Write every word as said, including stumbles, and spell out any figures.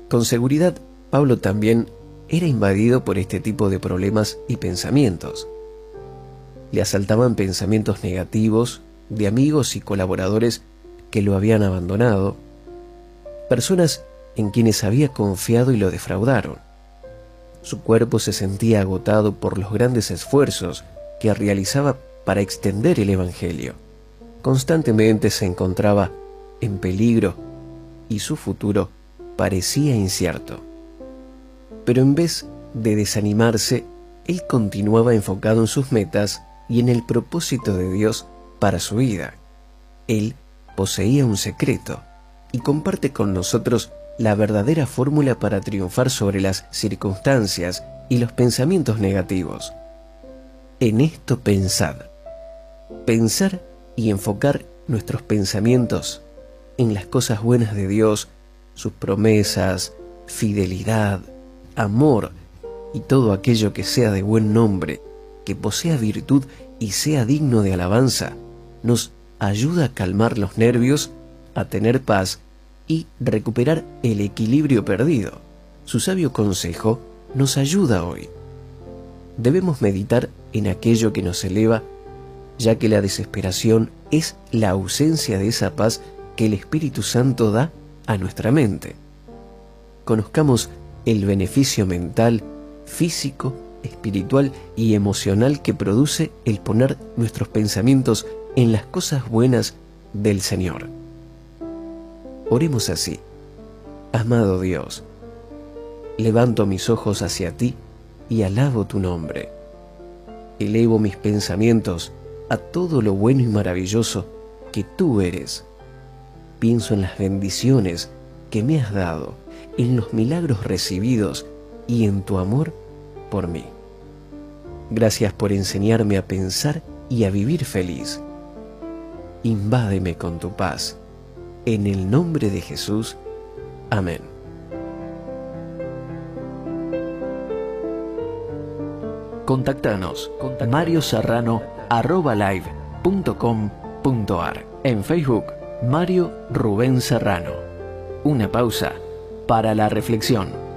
Con seguridad, Pablo también era invadido por este tipo de problemas y pensamientos. Le asaltaban pensamientos negativos de amigos y colaboradores que lo habían abandonado, personas en quienes había confiado y lo defraudaron. Su cuerpo se sentía agotado por los grandes esfuerzos que realizaba para extender el Evangelio. Constantemente se encontraba en peligro y su futuro parecía incierto. Pero en vez de desanimarse, él continuaba enfocado en sus metas y en el propósito de Dios para su vida. Él poseía un secreto y comparte con nosotros la verdadera fórmula para triunfar sobre las circunstancias y los pensamientos negativos. En esto pensad. Pensar y enfocar nuestros pensamientos en las cosas buenas de Dios, sus promesas, fidelidad, amor y todo aquello que sea de buen nombre, que posea virtud y sea digno de alabanza, nos ayuda a calmar los nervios, a tener paz y recuperar el equilibrio perdido. Su sabio consejo nos ayuda hoy. Debemos meditar en aquello que nos eleva, ya que la desesperación es la ausencia de esa paz que el Espíritu Santo da a nuestra mente. Conozcamos el beneficio mental, físico, espiritual y emocional que produce el poner nuestros pensamientos en las cosas buenas del Señor. Oremos así. Amado Dios, levanto mis ojos hacia ti y alabo tu nombre. Elevo mis pensamientos a todo lo bueno y maravilloso que tú eres. Pienso en las bendiciones que me has dado, en los milagros recibidos y en tu amor por mí. Gracias por enseñarme a pensar y a vivir feliz. Invádeme con tu paz. En el nombre de Jesús. Amén. Contactanos mario serrano arroba live punto com punto ar. En Facebook, Mario Rubén Serrano. Una pausa para la reflexión.